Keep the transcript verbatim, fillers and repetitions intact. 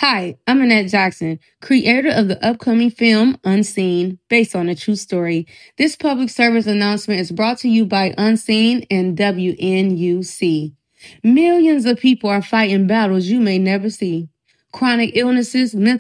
Hi, I'm Annette Jackson, creator of the upcoming film Unseen, based on a true story. This public service announcement is brought to you by Unseen and W N U C. Millions of people are fighting battles you may never see. Chronic illnesses, mental